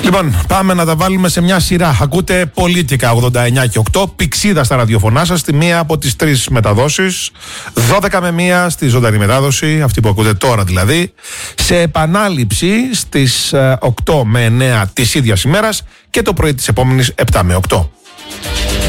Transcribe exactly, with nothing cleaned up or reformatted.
Λοιπόν, πάμε να τα βάλουμε σε μια σειρά. Ακούτε Πολίτικα ογδόντα εννιά και οκτώ, πηξίδα στα ραδιοφωνά σας, στη μία από τις τρεις μεταδόσεις, δώδεκα με μία στη ζωντανή μετάδοση, αυτή που ακούτε τώρα δηλαδή, σε επανάληψη στις οκτώ με εννέα της ίδιας ημέρας και το πρωί της επόμενης επτά με οκτώ.